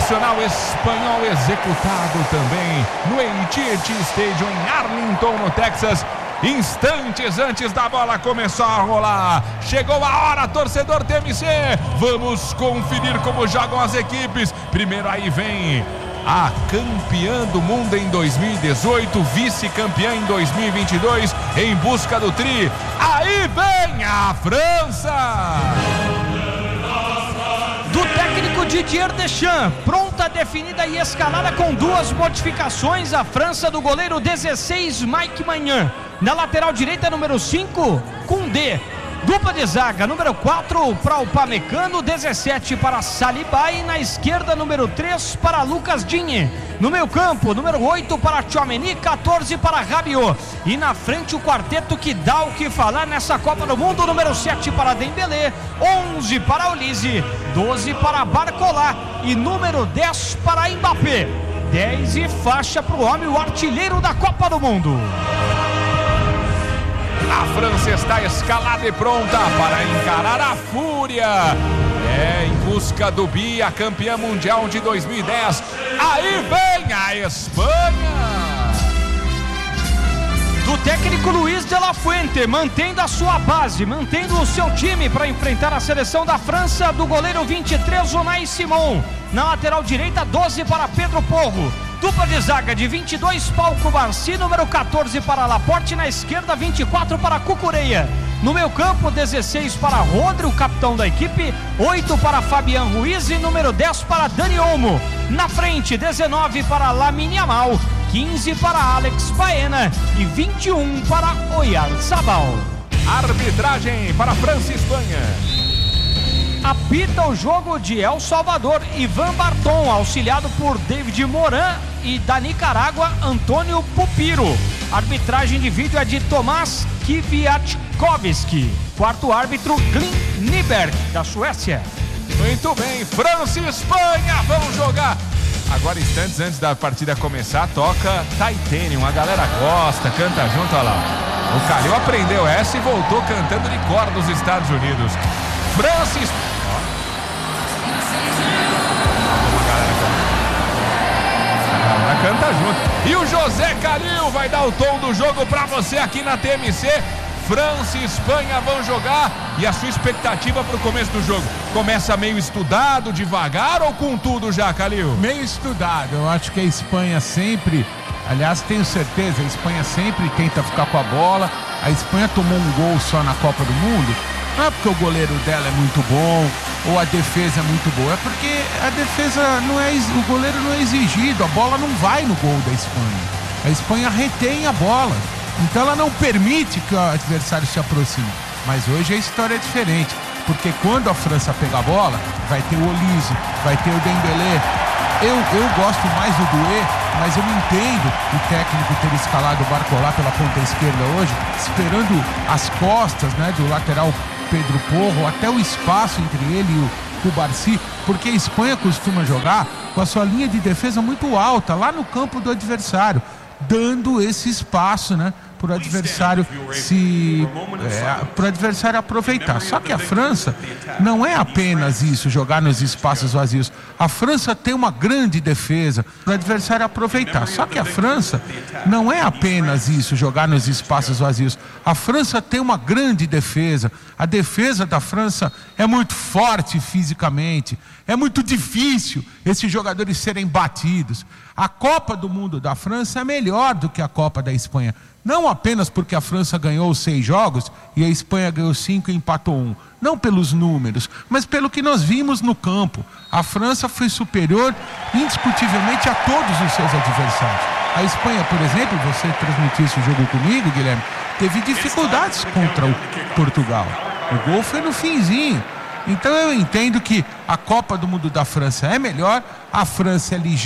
Nacional espanhol executado também no AT&T Stadium em Arlington, no Texas. Instantes antes da bola começar a rolar. Chegou a hora, torcedor TMC. Vamos conferir como jogam as equipes. Primeiro aí vem a campeã do mundo em 2018, vice-campeã em 2022, em busca do tri. Aí vem a França! Do técnico Didier Deschamps, pronta, definida e escalada com duas modificações. A França do goleiro 16, Mike Maignan. Na lateral direita, número 5, Koundé. Dupla de zaga, número 4 para o Upamecano, 17 para Saliba e na esquerda, número 3 para Lucas Digne. No meio campo, número 8 para Tchouaméni, 14 para Rabiot. E na frente o quarteto que dá o que falar nessa Copa do Mundo, número 7 para Dembélé, 11 para Olise, 12 para Barcola e número 10 para Mbappé. 10 e faixa para o homem, o artilheiro da Copa do Mundo. A França está escalada e pronta para encarar a fúria. Em busca do bi, a campeã mundial de 2010. Aí vem a Espanha. Do técnico Luiz de la Fuente, mantendo a sua base, mantendo o seu time para enfrentar a seleção da França. Do goleiro 23, Unai Simon. Na lateral direita, 12 para Pedro Porro. Dupla de zaga de 22, Pau Cubarsí, número 14 para Laporte, na esquerda 24 para Cucurella. No meio campo, 16 para Rodri, o capitão da equipe, 8 para Fabian Ruiz e número 10 para Dani Olmo. Na frente, 19 para Lamine Yamal, 15 para Alex Baena e 21 para Oyarzabal. Arbitragem para França e Espanha. Apita o jogo de El Salvador, Ivan Barton, auxiliado por David Moran, e da Nicarágua, Antônio Pupiro. Arbitragem de vídeo é de Tomás Kwiatkowski. Quarto árbitro, Glenn Nyberg, da Suécia. Muito bem, França e Espanha vão jogar. Agora, instantes antes da partida começar, toca Titanium. A galera gosta, canta junto, olha lá. O Calil aprendeu essa e voltou cantando de cor dos Estados Unidos. França e Espanha. A galera canta junto. E o José Calil vai dar o tom do jogo pra você aqui na TMC. França e Espanha vão jogar. E a sua expectativa pro começo do jogo? Começa meio estudado, devagar ou com tudo já, Calil? Meio estudado. Eu acho que a Espanha sempre, aliás, tenho certeza, a Espanha sempre tenta ficar com a bola. A Espanha tomou um gol só na Copa do Mundo. Não é porque o goleiro dela é muito bom ou a defesa é muito boa, é porque a defesa não é, o goleiro não é exigido, a bola não vai no gol da Espanha. A Espanha retém a bola, então ela não permite que o adversário se aproxime. Mas hoje a história é diferente, porque quando a França pegar a bola, vai ter o Olise, vai ter o Dembélé. Eu gosto mais do Doué, mas eu não entendo o técnico ter escalado o Barcola pela ponta esquerda hoje, esperando as costas, né, do lateral Pedro Porro, até o espaço entre ele e o Cubarsí, porque a Espanha costuma jogar com a sua linha de defesa muito alta, lá no campo do adversário, dando esse espaço, né, para o adversário aproveitar. Só que a França não é apenas isso, jogar nos espaços vazios. A França tem uma grande defesa para o adversário aproveitar. Só que a França não é apenas isso, jogar nos espaços vazios. A França tem uma grande defesa. A defesa da França é muito forte fisicamente. É muito difícil esses jogadores serem batidos. A Copa do Mundo da França é melhor do que a Copa da Espanha. Não apenas porque a França ganhou 6 jogos e a Espanha ganhou 5 e empatou 1. Não pelos números, mas pelo que nós vimos no campo. A França foi superior indiscutivelmente a todos os seus adversários. A Espanha, por exemplo, você transmitiu esse jogo comigo, Guilherme, teve dificuldades contra o Portugal. O gol foi no finzinho. Então eu entendo que a Copa do Mundo da França é melhor, a França é ligeira.